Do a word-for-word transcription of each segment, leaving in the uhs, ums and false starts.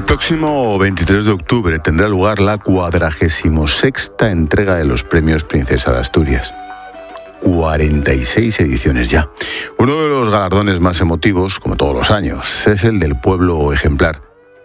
próximo veintitrés de octubre tendrá lugar la cuadragésimo sexta entrega de los premios Princesa de Asturias. cuarenta y seis ediciones ya. Uno de los galardones más emotivos, como todos los años, es el del Pueblo Ejemplar,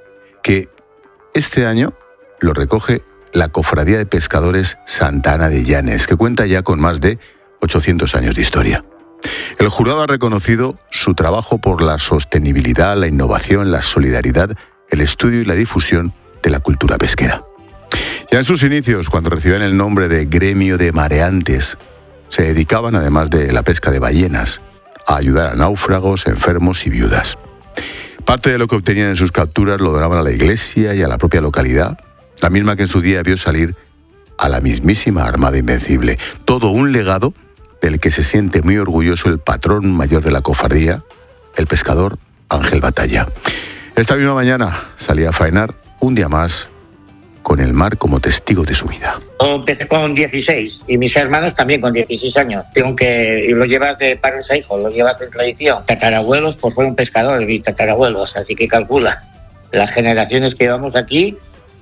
que este año lo recoge la Cofradía de Pescadores Santa Ana de Llanes, que cuenta ya con más de ochocientos años de historia. El jurado ha reconocido su trabajo por la sostenibilidad, la innovación, la solidaridad, el estudio y la difusión de la cultura pesquera. Ya en sus inicios, cuando recibían el nombre de Gremio de Mareantes, se dedicaban, además de la pesca de ballenas, a ayudar a náufragos, enfermos y viudas. Parte de lo que obtenían en sus capturas lo donaban a la iglesia y a la propia localidad, la misma que en su día vio salir a la mismísima Armada Invencible. Todo un legado del que se siente muy orgulloso el patrón mayor de la cofradía, el pescador Ángel Batalla. Esta misma mañana salía a faenar un día más con el mar como testigo de su vida. Empecé con dieciséis y mis hermanos también con dieciséis años. Tengo que, y lo llevas de padres a hijos, lo llevas de tradición. Tatarabuelos pues fueron pescadores y tatarabuelos, así que calcula las generaciones que llevamos aquí.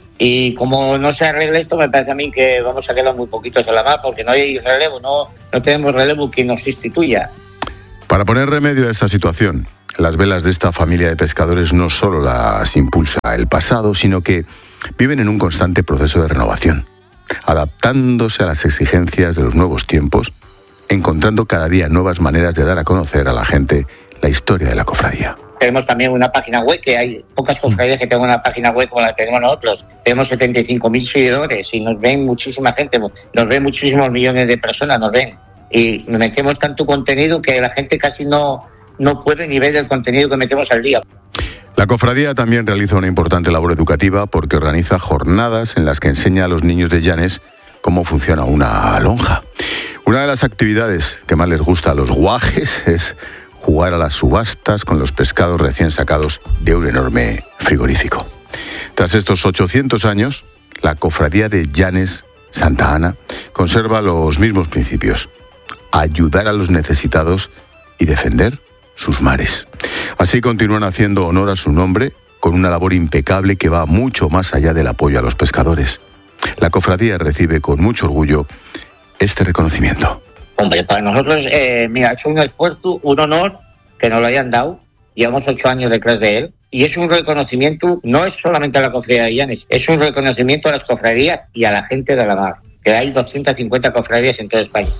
Y como no se arregle esto, me parece a mí que vamos a quedar muy poquitos en la mar, porque no hay relevo, no, no tenemos relevo que nos sustituya. Para poner remedio a esta situación, las velas de esta familia de pescadores no solo las impulsa el pasado, sino que viven en un constante proceso de renovación, adaptándose a las exigencias de los nuevos tiempos, encontrando cada día nuevas maneras de dar a conocer a la gente la historia de la cofradía. Tenemos también una página web, que hay pocas cofradías que tengan una página web como la que tenemos nosotros. Tenemos setenta y cinco mil seguidores y nos ven muchísima gente, nos ven muchísimos millones de personas, nos ven. Y metemos tanto contenido que la gente casi no, no puede ni ver el contenido que metemos al día. La cofradía también realiza una importante labor educativa porque organiza jornadas en las que enseña a los niños de Llanes cómo funciona una lonja. Una de las actividades que más les gusta a los guajes es jugar a las subastas con los pescados recién sacados de un enorme frigorífico. Tras estos ochocientos años, la cofradía de Llanes Santa Ana conserva los mismos principios: ayudar a los necesitados y defender sus mares. Así continúan haciendo honor a su nombre con una labor impecable que va mucho más allá del apoyo a los pescadores. La cofradía recibe con mucho orgullo este reconocimiento. Hombre, para nosotros, eh, mira, es un esfuerzo, un honor que nos lo hayan dado. Llevamos ocho años detrás de él. Y es un reconocimiento, no es solamente a la cofradía de Llanes, es un reconocimiento a las cofradías y a la gente de la mar, que hay doscientas cincuenta cofradías en todo España.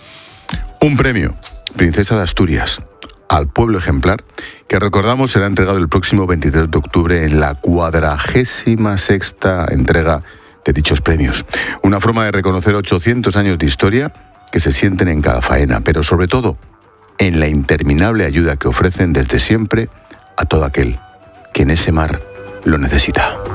Un premio, Princesa de Asturias, al Pueblo Ejemplar, que recordamos será entregado el próximo veintitrés de octubre en la cuadragésima sexta entrega de dichos premios. Una forma de reconocer ochocientos años de historia que se sienten en cada faena, pero sobre todo en la interminable ayuda que ofrecen desde siempre a todo aquel que en ese mar lo necesita.